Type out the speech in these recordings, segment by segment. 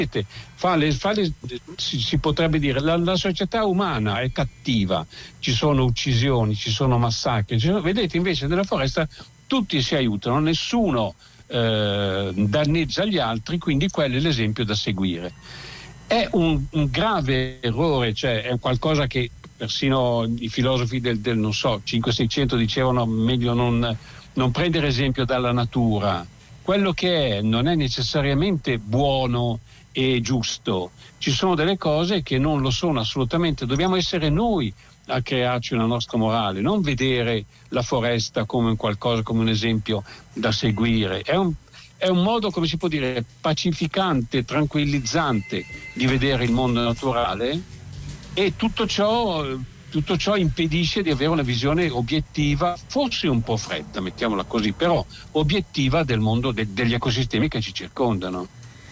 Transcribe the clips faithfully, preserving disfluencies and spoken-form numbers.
vedete, fa le, fa le, si, si potrebbe dire la, la società umana è cattiva, ci sono uccisioni, ci sono massacri, ci sono, vedete invece nella foresta tutti si aiutano, nessuno eh, danneggia gli altri, quindi quello è l'esempio da seguire. È un, un grave errore, cioè è qualcosa che persino i filosofi del, del non so, cinquecento seicento dicevano meglio non, non prendere esempio dalla natura. Quello che è non è necessariamente buono e giusto, ci sono delle cose che non lo sono assolutamente, dobbiamo essere noi a crearci una nostra morale, non vedere la foresta come un qualcosa, come un esempio da seguire. È un, è un modo, come si può dire, pacificante, tranquillizzante di vedere il mondo naturale, e tutto ciò tutto ciò impedisce di avere una visione obiettiva, forse un po' fredda, mettiamola così, però obiettiva del mondo, de, degli ecosistemi che ci circondano.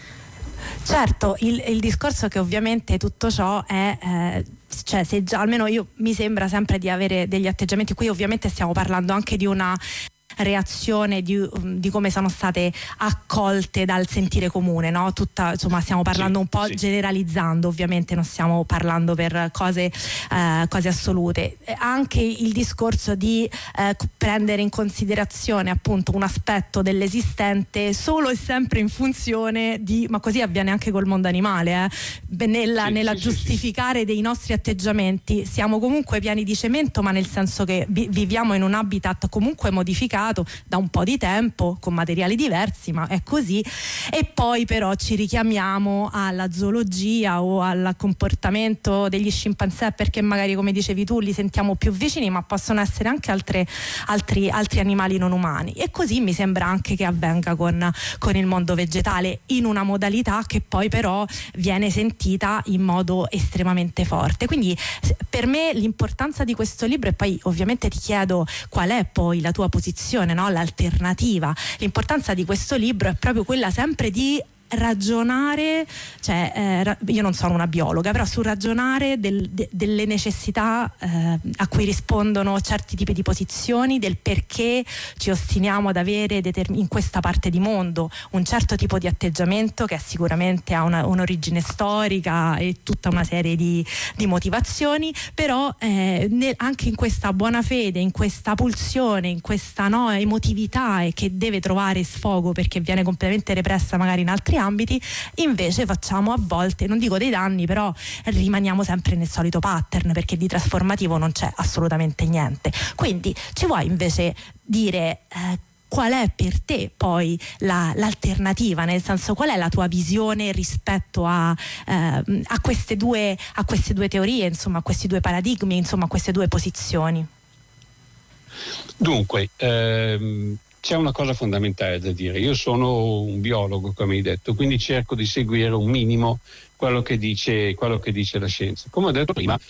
Certo, il, il discorso è che ovviamente tutto ciò è, eh, cioè se già almeno io mi sembra sempre di avere degli atteggiamenti, qui ovviamente stiamo parlando anche di una reazione di, di come sono state accolte dal sentire comune, no? Tutta, insomma, stiamo parlando sì, un po' sì. generalizzando, ovviamente non stiamo parlando per cose, eh, cose assolute. Anche il discorso di eh, prendere in considerazione appunto un aspetto dell'esistente solo e sempre in funzione di, ma così avviene anche col mondo animale, eh? nella, sì, nella sì, giustificare sì, sì. dei nostri atteggiamenti. Siamo comunque pieni di cemento, ma nel senso che vi, viviamo in un habitat comunque modificato da un po' di tempo con materiali diversi, ma è così, e poi però ci richiamiamo alla zoologia o al comportamento degli scimpanzé perché magari, come dicevi tu, li sentiamo più vicini, ma possono essere anche altre, altri, altri animali non umani, e così mi sembra anche che avvenga con, con il mondo vegetale, in una modalità che poi però viene sentita in modo estremamente forte. Quindi per me l'importanza di questo libro, e poi ovviamente ti chiedo qual è poi la tua posizione, no? L'alternativa, l'importanza di questo libro è proprio quella sempre di ragionare, cioè eh, io non sono una biologa, però su ragionare del, de, delle necessità eh, a cui rispondono certi tipi di posizioni, del perché ci ostiniamo ad avere determin- in questa parte di mondo un certo tipo di atteggiamento che sicuramente ha una, un'origine storica e tutta una serie di, di motivazioni, però eh, ne, anche in questa buona fede, in questa pulsione, in questa no, emotività e che deve trovare sfogo perché viene completamente repressa magari in altri ambiti, invece facciamo a volte, non dico dei danni, però rimaniamo sempre nel solito pattern, perché di trasformativo non c'è assolutamente niente. Quindi ci vuoi invece dire eh, qual è per te poi la, l'alternativa, nel senso qual è la tua visione rispetto a, eh, a queste due a queste due teorie, insomma a questi due paradigmi, insomma a queste due posizioni? Dunque, ehm c'è una cosa fondamentale da dire. Io sono un biologo, come hai detto, quindi cerco di seguire un minimo quello che dice, quello che dice la scienza. Come ho detto prima,